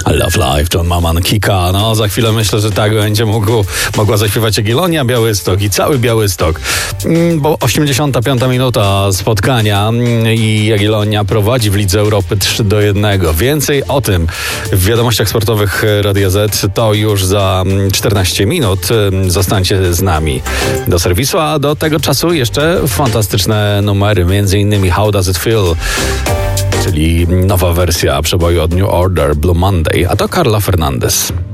Love Life, John Maman, Kika. No, za chwilę myślę, że tak będzie mogła zaśpiewać Jagiellonia, Białystok i cały Białystok. Bo 85. minuta spotkania i Jagiellonia prowadzi w Lidze Europy 3-1. Więcej o tym w wiadomościach sportowych Radia Z to już za 14 minut. Zostańcie z nami do serwisu, a do tego czasu jeszcze fantastyczne numery, m.in. How Does It Feel, czyli nowa wersja przeboju od New Order, Blue Monday, a to Carla Fernandez.